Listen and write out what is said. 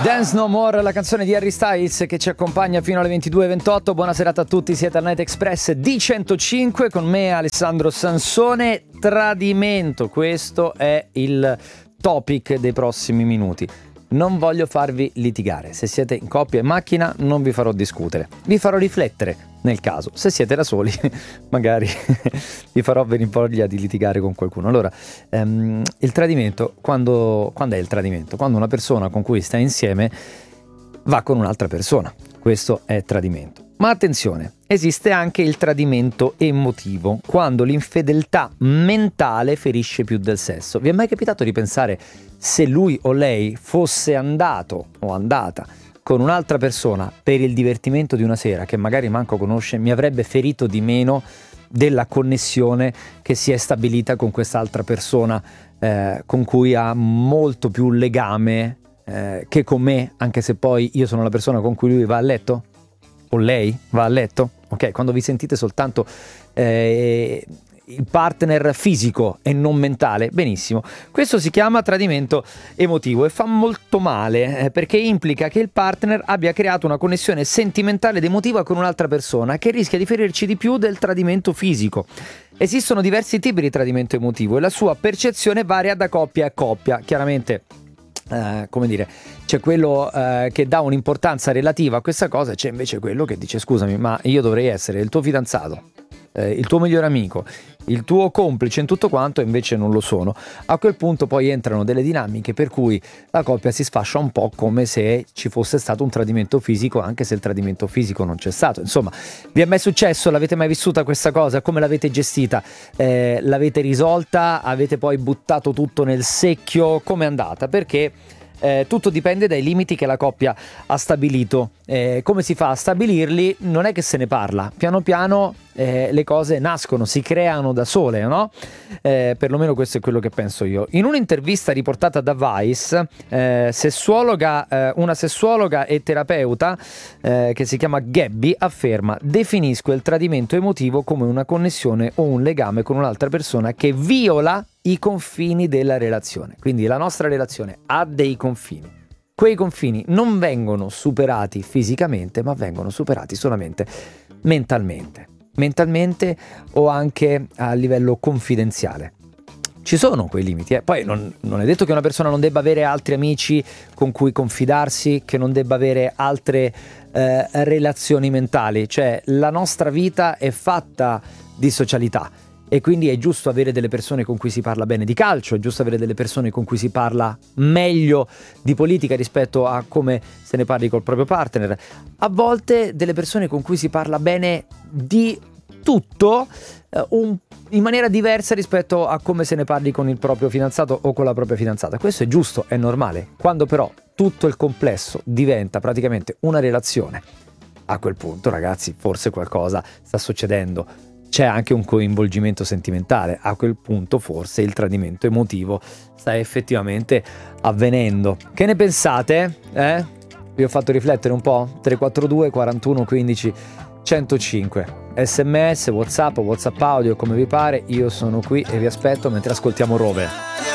Dance No More, la canzone di Harry Styles che ci accompagna fino alle 22:28. Buona serata a tutti, siete al Night Express D105 con me Alessandro Sansone. Tradimento, questo è il topic dei prossimi minuti. Non voglio farvi litigare, se siete in coppia in macchina non vi farò discutere, vi farò riflettere nel caso, se siete da soli magari vi farò venire voglia di litigare con qualcuno. Allora, il tradimento, quando è il tradimento? Quando una persona con cui stai insieme va con un'altra persona, questo è tradimento. Ma attenzione, esiste anche il tradimento emotivo, quando l'infedeltà mentale ferisce più del sesso. Vi è mai capitato di pensare se lui o lei fosse andato o andata con un'altra persona per il divertimento di una sera che magari manco conosce, mi avrebbe ferito di meno della connessione che si è stabilita con quest'altra persona con cui ha molto più legame che con me, anche se poi io sono la persona con cui lui va a letto? O lei va a letto? Ok, quando vi sentite soltanto il partner fisico e non mentale, benissimo. Questo si chiama tradimento emotivo e fa molto male perché implica che il partner abbia creato una connessione sentimentale ed emotiva con un'altra persona che rischia di ferirci di più del tradimento fisico. Esistono diversi tipi di tradimento emotivo e la sua percezione varia da coppia a coppia. Chiaramente come dire, c'è quello che dà un'importanza relativa a questa cosa e c'è invece quello che dice: scusami, ma io dovrei essere il tuo fidanzato, il tuo migliore amico, il tuo complice in tutto quanto, e invece non lo sono. A quel punto poi entrano delle dinamiche per cui la coppia si sfascia un po' come se ci fosse stato un tradimento fisico, anche se il tradimento fisico non c'è stato. Insomma, vi è mai successo? L'avete mai vissuta questa cosa? Come l'avete gestita? L'avete risolta? Avete poi buttato tutto nel secchio? Com'è andata? Perché tutto dipende dai limiti che la coppia ha stabilito. Come si fa a stabilirli? Non è che se ne parla, piano piano le cose nascono, si creano da sole, no? Perlomeno questo è quello che penso io. In un'intervista riportata da Vice, una sessuologa e terapeuta che si chiama Gabby afferma: definisco il tradimento emotivo come una connessione o un legame con un'altra persona che viola i confini della relazione. Quindi la nostra relazione ha dei confini. Quei confini non vengono superati fisicamente, ma vengono superati solamente mentalmente o anche a livello confidenziale. Ci sono quei limiti, Poi non è detto che una persona non debba avere altri amici con cui confidarsi, che non debba avere altre relazioni mentali. Cioè, la nostra vita è fatta di socialità e quindi è giusto avere delle persone con cui si parla bene di calcio, è giusto avere delle persone con cui si parla meglio di politica rispetto a come se ne parli col proprio partner. A volte delle persone con cui si parla bene di tutto in maniera diversa rispetto a come se ne parli con il proprio fidanzato o con la propria fidanzata. Questo è giusto, è normale. Quando però tutto il complesso diventa praticamente una relazione, a quel punto, ragazzi, forse qualcosa sta succedendo. C'è anche un coinvolgimento sentimentale. A quel punto forse il tradimento emotivo sta effettivamente avvenendo. Che ne pensate? Vi ho fatto riflettere un po'? 342 41 15 105. SMS, WhatsApp audio, come vi pare. Io sono qui e vi aspetto mentre ascoltiamo Rover.